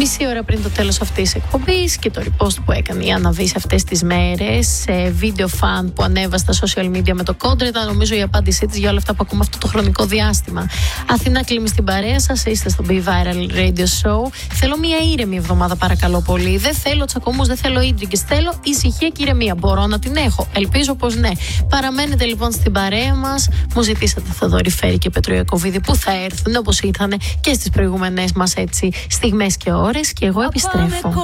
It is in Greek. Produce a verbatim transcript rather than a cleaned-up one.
Μισή ώρα πριν το τέλος αυτής της εκπομπής και το repost που έκανε η Άννα Βύση αυτές τις μέρες σε βίντεο φαν που ανέβασε στα social media με το κόντρα, ήταν νομίζω η απάντησή της για όλα αυτά που ακούμε αυτό το χρονικό διάστημα. Αθηνά, Κλίμη στην παρέα σας, είστε στο Be Viral Radio Show. Θέλω μια ήρεμη εβδομάδα, παρακαλώ πολύ. Δεν θέλω τσακωμούς, δεν θέλω ίντρικες. Θέλω ησυχία και ηρεμία. Μπορώ να την έχω. Ελπίζω πως ναι. Παραμένετε λοιπόν στην παρέα μας. Μου ζητήσατε Θοδωρή Φέρη και Πέτρο Ιακωβίδη που θα έρθουν όπως ήρθαν και στις προηγούμενες μας έτσι στιγμές και ώρες. Και εγώ επιστρέφω.